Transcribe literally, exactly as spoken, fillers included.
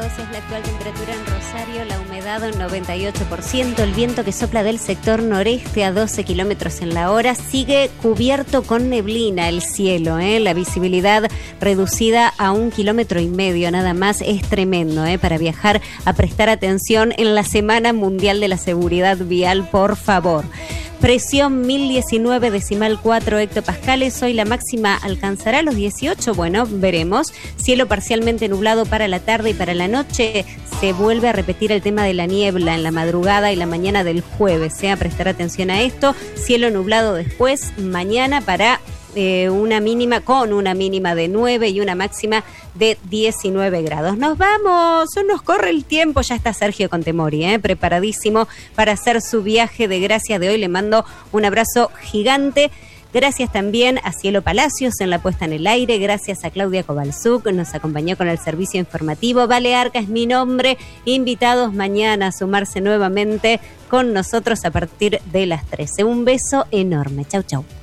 es la actual temperatura en Rosario, la humedad un noventa y ocho por ciento, el viento que sopla del sector noreste a doce kilómetros en la hora, sigue cubierto con neblina el cielo, ¿eh? La visibilidad reducida a un kilómetro y medio, nada más, es tremendo, ¿eh? Para viajar, a prestar atención en la Semana Mundial de la Seguridad Vial, por favor. Presión mil diecinueve decimal cuatro hectopascales, hoy la máxima alcanzará los dieciocho, bueno, veremos. Cielo parcialmente nublado para la tarde y para la noche se vuelve a repetir el tema de la niebla en la madrugada y la mañana del jueves, ¿eh? A prestar atención a esto. Cielo nublado después, mañana para eh, una mínima, con una mínima de nueve y una máxima de diecinueve grados. Nos vamos, nos corre el tiempo, ya está Sergio Contemori, ¿eh? Preparadísimo para hacer su viaje de gracia de hoy. Le mando un abrazo gigante. Gracias también a Cielo Palacios en la puesta en el aire, gracias a Claudia Kovalzuk, nos acompañó con el servicio informativo. Vale Arca es mi nombre, invitados mañana a sumarse nuevamente con nosotros a partir de las trece. Un beso enorme, chau chau.